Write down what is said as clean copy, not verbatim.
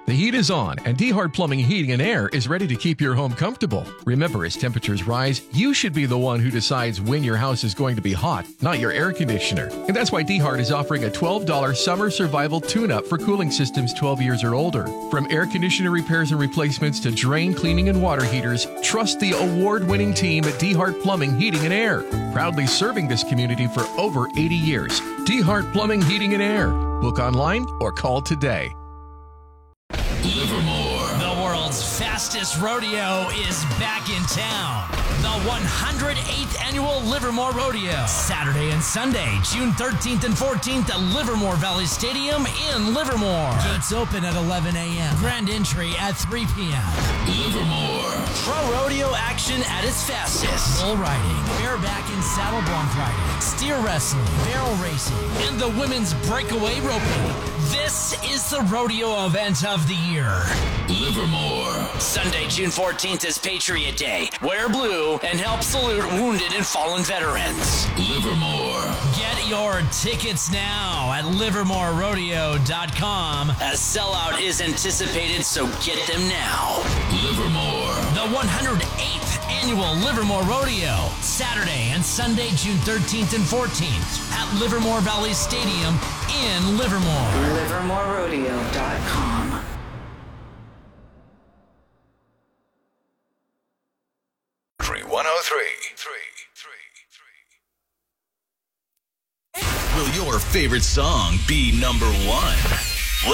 The heat is on, and DeHart Plumbing, Heating, and Air is ready to keep your home comfortable. Remember, as temperatures rise, you should be the one who decides when your house is going to be hot, not your air conditioner. And that's why DeHart is offering a $12 summer survival tune-up for cooling systems 12 years or older. From air conditioner repairs and replacements to drain cleaning and water heaters, trust the award-winning team at DeHart Plumbing, Heating, and Air. Proudly serving this community for over 80 years. DeHart Plumbing, Heating, and Air. Book online or call today. Livermore. The world's fastest rodeo is back in town. The 108th Annual Livermore Rodeo. Saturday and Sunday, June 13th and 14th at Livermore Valley Stadium in Livermore. Gates open at 11 a.m. Grand entry at 3 p.m. Livermore. Pro rodeo action at its fastest. Bull riding, bareback and saddle bronc riding, steer wrestling, barrel racing, and the women's breakaway roping. This is the rodeo event of the year. Livermore. Sunday, June 14th is Patriot Day. Wear blue and help salute wounded and fallen veterans. Livermore. Get your tickets now at livermorerodeo.com. A sellout is anticipated, so get them now. Livermore. The 108th Annual Livermore Rodeo. Saturday and Sunday, June 13th and 14th at Livermore Valley Stadium in Livermore. livermorerodeo.com. Country 103.3. Will your favorite song be number one?